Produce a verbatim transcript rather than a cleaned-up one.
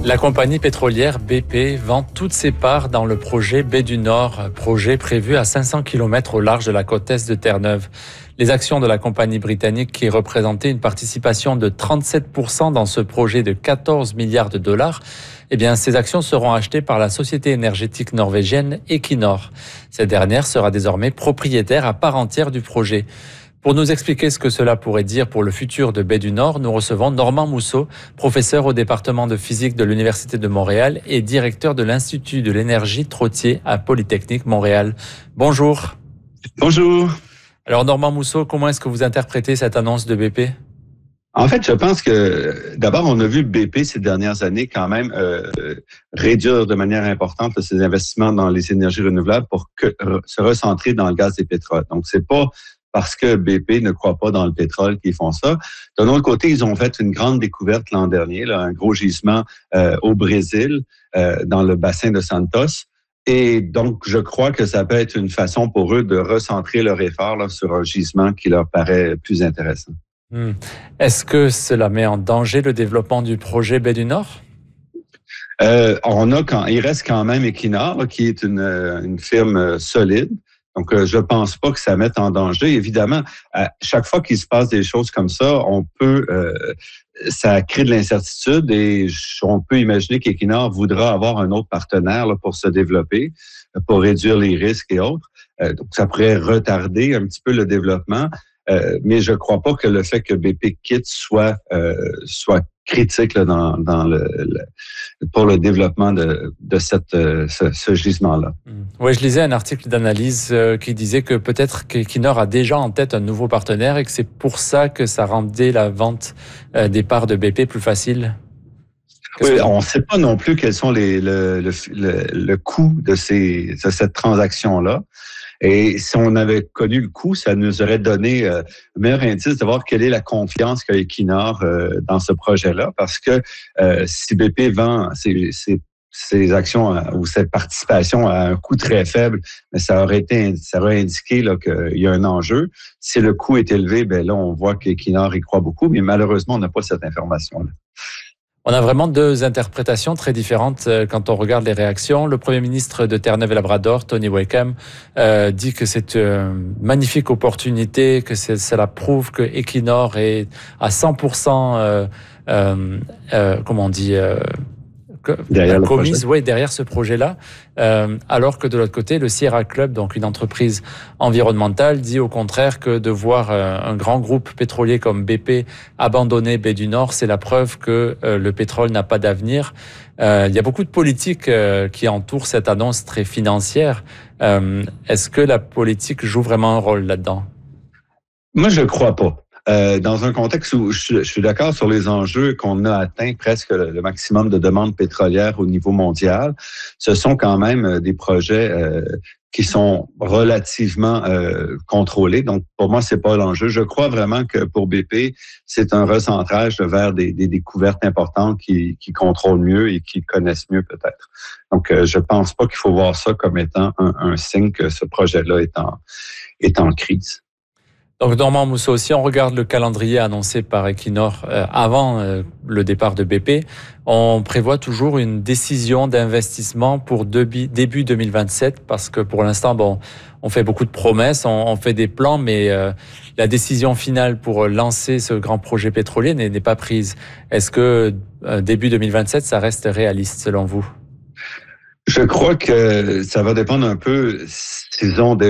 La compagnie pétrolière B P vend toutes ses parts dans le projet Baie du Nord, projet prévu à cinq cents kilomètres au large de la côte est de Terre-Neuve. Les actions de la compagnie britannique, qui représentaient une participation de trente-sept pour cent dans ce projet de quatorze milliards de dollars, eh bien, ces actions seront achetées par la société énergétique norvégienne Equinor. Cette dernière sera désormais propriétaire à part entière du projet. Pour nous expliquer ce que cela pourrait dire pour le futur de Baie du Nord, nous recevons Normand Mousseau, professeur au département de physique de l'Université de Montréal et directeur de l'Institut de l'énergie Trottier à Polytechnique Montréal. Bonjour. Bonjour. Alors Normand Mousseau, comment est-ce que vous interprétez cette annonce de B P? En fait, je pense que d'abord, on a vu B P ces dernières années quand même euh, réduire de manière importante là, ses investissements dans les énergies renouvelables pour que, se recentrer dans le gaz et le pétrole. Donc, c'est pas parce que B P ne croit pas dans le pétrole qu'ils font ça. D'un autre côté, ils ont fait une grande découverte l'an dernier, là, un gros gisement euh, au Brésil, euh, dans le bassin de Santos. Et donc, je crois que ça peut être une façon pour eux de recentrer leur effort là, sur un gisement qui leur paraît plus intéressant. Hmm. Est-ce que cela met en danger le développement du projet Baie du Nord? Euh, on a quand, il reste quand même Equinor, là, qui est une, une firme solide. Donc, euh, je pense pas que ça mette en danger. Évidemment, à chaque fois qu'il se passe des choses comme ça, on peut, euh, ça crée de l'incertitude et on peut imaginer qu'Equinor voudra avoir un autre partenaire là, pour se développer, pour réduire les risques et autres. Euh, donc, ça pourrait retarder un petit peu le développement. Euh, mais je ne crois pas que le fait que B P quitte soit euh, soit critique là, dans, dans le, le pour le développement de, de cette euh, ce, ce gisement-là. Oui, je lisais un article d'analyse euh, qui disait que peut-être qu'Equinor a déjà en tête un nouveau partenaire et que c'est pour ça que ça rendait la vente euh, des parts de B P plus facile. Oui, on ne sait pas non plus quels sont les le le, le, le coût de ces de cette transaction-là. Et si on avait connu le coût, ça nous aurait donné euh, le meilleur indice de voir quelle est la confiance qu'a Equinor euh, dans ce projet-là. Parce que euh, si B P vend ses, ses, ses actions à, ou cette participation à un coût très faible, mais ça aurait été ça aurait indiqué là, qu'il y a un enjeu. Si le coût est élevé, ben là, on voit qu'Equinor y croit beaucoup, mais malheureusement, on n'a pas cette information-là. On a vraiment deux interprétations très différentes quand on regarde les réactions. Le premier ministre de Terre-Neuve-et-Labrador, Tony Wakeham, euh, dit que c'est une magnifique opportunité, que c'est, cela prouve que Equinor est à cent pour cent, euh, euh, euh, comment on dit, euh, derrière, commise, ouais, derrière ce projet-là, euh, alors que de l'autre côté, le Sierra Club, donc une entreprise environnementale, dit au contraire que de voir euh, un grand groupe pétrolier comme B P abandonner Baie du Nord, c'est la preuve que euh, le pétrole n'a pas d'avenir. Euh, il y a beaucoup de politique euh, qui entoure cette annonce très financière. Euh, est-ce que la politique joue vraiment un rôle là-dedans? Moi, je ne crois pas. Euh, dans un contexte où je, je suis d'accord sur les enjeux qu'on a atteint presque le, le maximum de demande pétrolière au niveau mondial, ce sont quand même des projets euh, qui sont relativement euh, contrôlés. Donc, pour moi, c'est pas l'enjeu. Je crois vraiment que pour B P, c'est un recentrage vers des, des découvertes importantes qui, qui contrôlent mieux et qui connaissent mieux peut-être. Donc, euh, je pense pas qu'il faut voir ça comme étant un, un signe que ce projet-là est en, est en crise. Donc Normand Mousseau, si on regarde le calendrier annoncé par Equinor euh, avant euh, le départ de B P, on prévoit toujours une décision d'investissement pour début deux mille vingt-sept parce que pour l'instant, bon, on fait beaucoup de promesses, on, on fait des plans, mais euh, la décision finale pour lancer ce grand projet pétrolier n'est, n'est pas prise. Est-ce que euh, début deux mille vingt-sept, ça reste réaliste selon vous? Je crois que ça va dépendre un peu s'ils ont des